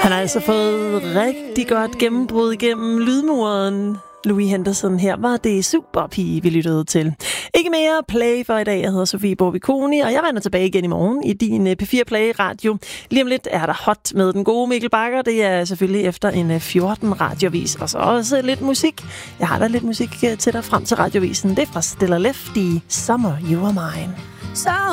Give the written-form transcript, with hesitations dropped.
Han har altså fået rigtig godt gennembrud igennem lydmuren. Louis Henderson, her var det Superpige, vi lyttede til. Ikke mere play for i dag. Jeg hedder Sofie Borbiconi, og jeg vender tilbage igen i morgen i din P4 Play Radio. Lige om lidt er der hot med den gode Mikkel Bakker. Det er selvfølgelig efter en 14 radiovis, og så også lidt musik. Jeg har da lidt musik til dig frem til radiovisen. Det er fra Stella Lefty, Summer You Are Mine. So